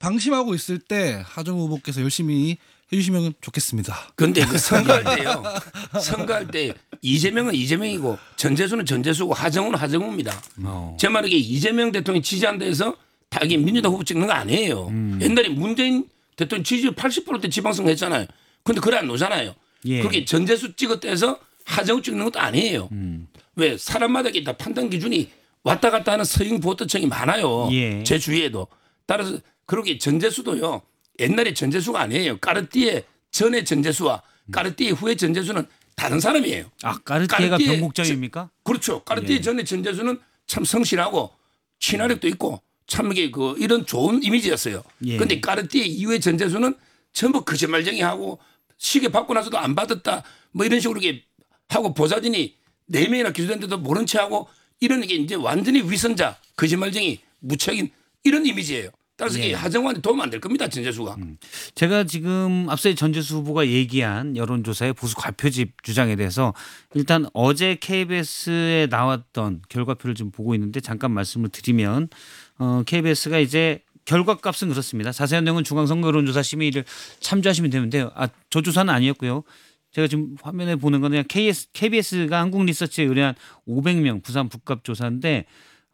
방심하고 있을 때 하정우 후보께서 열심히 해주시면 좋겠습니다. 그런데 그 선거할 때요. 선거할 때 이재명은 이재명이고 전재수는 전재수고 하정우는 하정우입니다. 제 말에 이재명 대통령 지지한다 해서 다 이게 민주당 후보 찍는 거 아니에요. 옛날에 문재인 대통령 지지율 80%대 지방선거 했잖아요. 그런데 그래 안 놓잖아요. 예. 그렇게 전재수 찍었다 해서 하정우 찍는 것도 아니에요. 왜 사람마다 다 판단 기준이 왔다 갔다 하는 서영 보도청이 많아요. 예. 제 주위에도. 따라서 그렇게 전재수도요. 옛날에 전재수가 아니에요. 까르띠에 전의 전재수와 까르띠에 후의 전재수는 다른 사람이에요. 아, 까르띠에가 까르띠에 변곡점입니까? 그렇죠. 까르띠에 예. 전의 전재수는 참 성실하고 친화력도 있고 참 이게 그 이런 좋은 이미지였어요. 예. 그런데 까르띠에 이후의 전재수는 전부 거짓말쟁이하고 시계 받고 나서도 안 받았다 뭐 이런 식으로 이렇게 하고 보좌진이 4명이나 기소됐는데도 모른 채하고 이런 게 이제 완전히 위선자 거짓말쟁이 무책임 이런 이미지예요. 따라서 예. 이게 하정우한테 도움 안 될 겁니다. 전재수가. 제가 지금 앞서 전재수 후보가 얘기한 여론조사의 보수 과표집 주장에 대해서 일단 어제 KBS에 나왔던 결과표를 좀 보고 있는데 잠깐 말씀을 드리면 KBS가 이제 결과값은 그렇습니다. 자세한 내용은 중앙선거 여론조사 심의를 참조하시면 되는데요. 저 조사는 아니었고요. 제가 지금 화면에 보는 거는 그냥 KBS가 한국리서치에 의뢰한 500명 부산 북값 조사인데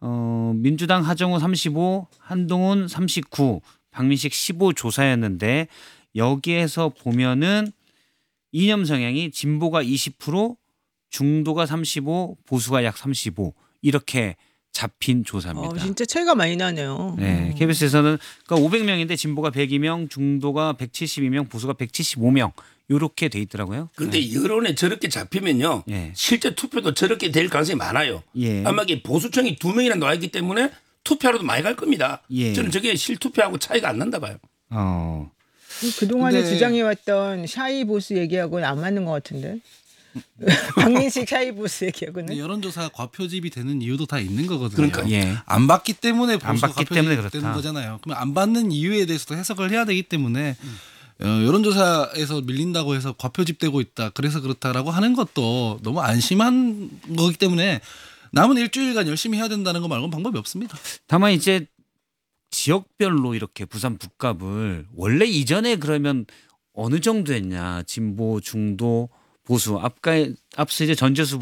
민주당 하정우 35, 한동훈 39, 박민식 15 조사였는데 여기에서 보면은 이념 성향이 진보가 20%, 중도가 35, 보수가 약 35 이렇게 잡힌 조사입니다. 진짜 차이가 많이 나네요. 네, KBS에서는 그러니까 500명인데 진보가 102명, 중도가 172명, 보수가 175명 이렇게 돼 있더라고요. 그런데 여론에 저렇게 잡히면요. 예. 실제 투표도 저렇게 될 가능성이 많아요. 예. 아마 이게 보수청이 2명이나 나와 있기 때문에 투표하러도 많이 갈 겁니다. 예. 저는 저게 실투표하고 차이가 안 난다 봐요. 그동안에 근데- 주장해왔던 샤이 보수 얘기하고는 안 맞는 것 같은데. 박민식 샤이 보수 얘기하고는. 근데 여론조사 과표집이 되는 이유도 다 있는 거거든요. 그러니까. 예. 안 받기 때문에 안 보수가 받기 때문에 과표집이 되는 그렇다. 거잖아요. 그러면 안 받는 이유에 대해서도 해석을 해야 되기 때문에 여론조사에서 밀린다고 해서 과표집되고 있다. 그래서 그렇다라고 하는 것도 너무 안심한 거기 때문에 남은 일주일간 열심히 해야 된다는 거 말고는 방법이 없습니다. 다만 이제 지역별로 이렇게 부산 북값을 원래 이전에 그러면 어느 정도였냐 진보 중도 보수 앞서 이제 전재수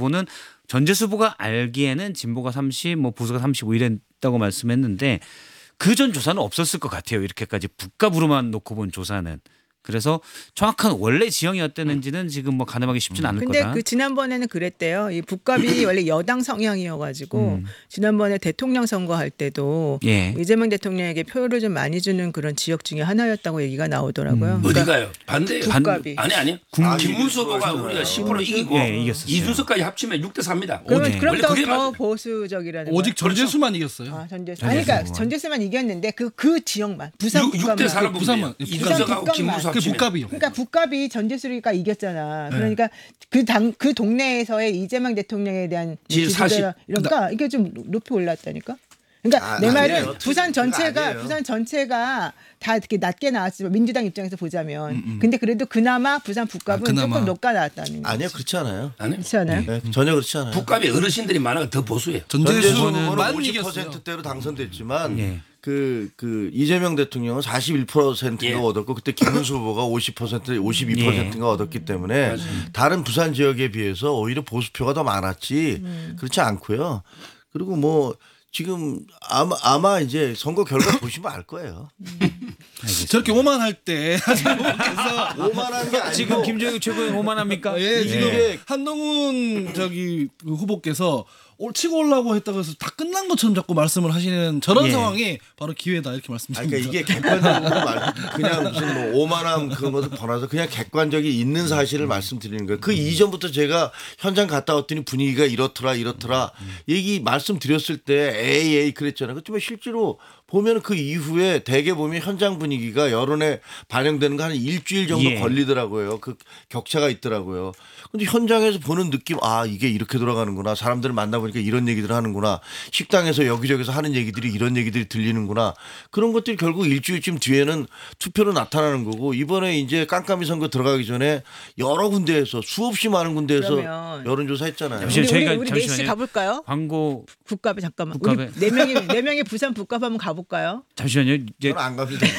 후보가 알기에는 진보가 30 뭐 보수가 35 이랬다고 말씀했는데 그전 조사는 없었을 것 같아요. 이렇게까지 북값으로만 놓고 본 조사는. 그래서 정확한 원래 지형이었다는지는 지금 뭐 가늠하기 쉽진 않을 근데 거다. 그 지난번에는 그랬대요. 이 북값이 원래 여당 성향이어가지고 지난번에 대통령 선거할 때도 예. 이재명 대통령에게 표를 좀 많이 주는 그런 지역 중에 하나였다고 얘기가 나오더라고요. 그러니까 어디가요? 반대예요. 북값이. 아니요. 김문수 후보가 우리가 10% 이기고 예, 이겼었어요. 이준석까지 합치면 6대 4입니다. 그러면 예. 그럼 원래 그게 더 맞아요. 보수적이라는 오직 거야? 전재수만 이겼어요. 전재수. 아니, 그러니까 전재수만. 전재수만 이겼는데 그 지역만 부산 6대 북값만. 4로 부산만. 보면 이준석하고 부산 김문수 그 합치면 북값이요. 그러니까 북값이 전재수가 이겼잖아. 그러니까 그 동네에서의 이재명 대통령에 대한 지지 40. 이러니까 이게 좀 높이 올랐다니까. 그러니까 내 아니에요. 말은 부산 아니에요. 전체가 다 이렇게 낮게 나왔지만 민주당 입장에서 보자면 근데 그래도 그나마 부산 북값은 그나마. 조금 높게 나왔다는 거지. 아니요, 그렇지 않아요. 아니요. 그렇지 않아요? 네, 전혀 그렇지 않아요. 북값이 어르신들이 많아서 더 보수예요. 전재수만 50%대로 이겼어요. 당선됐지만 예. 그 이재명 대통령은 41%가 예. 얻었고 그때 김문수 후보가 50% 52%가 얻었기 때문에 다른 부산 지역에 비해서 오히려 보수표가 더 많았지 그렇지 않고요. 그리고 뭐 지금 아마 이제 선거 결과 보시면 알 거예요. 저렇게 오만할 때 하정우께서 오만한 게 아니고 지금 김정일 최고위 오만합니까? 예, 지금 예. 한동훈 그 후보께서 치고 올라고 했다고 해서 다 끝난 것처럼 자꾸 말씀을 하시는 저런 예. 상황이 바로 기회다 이렇게 아니, 말씀드립니다. 그러니까 이게 객관적으로 그냥 무슨 뭐 오만함 그런 것을 벗어나서 그냥 객관적이 있는 사실을 말씀드리는 거예요. 그 이전부터 제가 현장 갔다 왔더니 분위기가 이렇더라 얘기 말씀드렸을 때 에이 그랬잖아요. 그렇지만 실제로 보면 그 이후에 대개 보면 현장 분위기가 여론에 반영되는 거 한 일주일 정도 예. 걸리더라고요. 그 격차가 있더라고요. 근데 현장에서 보는 느낌 이게 이렇게 돌아가는구나. 사람들을 만나보니까 이런 얘기들을 하는구나. 식당에서 여기저기서 하는 얘기들이 이런 얘기들이 들리는구나. 그런 것들이 결국 일주일쯤 뒤에는 투표로 나타나는 거고 이번에 이제 깜깜이 선거 들어가기 전에 여러 군데에서 수없이 많은 군데에서 그러면 여론조사 했잖아요. 잠시만요. 저희가 우리 넷이 잠시만요. 가볼까요? 광고 북값에 잠깐만. 북값에. 우리 네 명이 부산 북값 한번 가볼까요? 잠시만요. 이제 저는 안 갑니다.